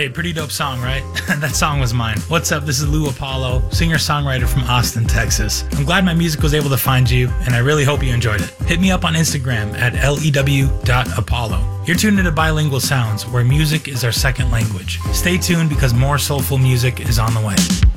Hey, pretty dope song, right? That song was mine. What's up? This is Lou Apollo, singer-songwriter from Austin, Texas. I'm glad my music was able to find you, and I really hope you enjoyed it. Hit me up on Instagram at lew.apollo. You're tuned into Bilingual Sounds, where music is our second language. Stay tuned because more soulful music is on the way.